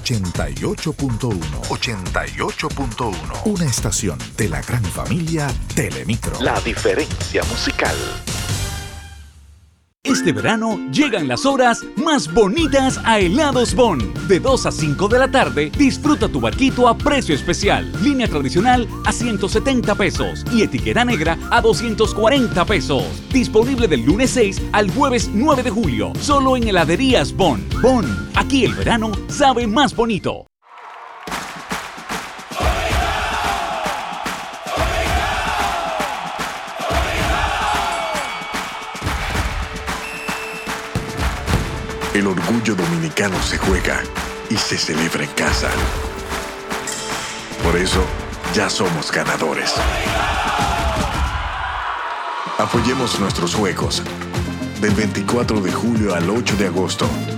88.1. 88.1. Una estación de la gran familia Telemicro. La diferencia musical. Este verano llegan las horas más bonitas a Helados Bon. De 2 a 5 de la tarde, disfruta tu barquito a precio especial. Línea tradicional a 170 pesos y etiqueta negra a 240 pesos. Disponible del lunes 6 al jueves 9 de julio, solo en Heladerías Bon. Bon, aquí el verano sabe más bonito. El orgullo dominicano se juega y se celebra en casa. Por eso, ya somos ganadores. Apoyemos nuestros juegos. Del 24 de julio al 8 de agosto,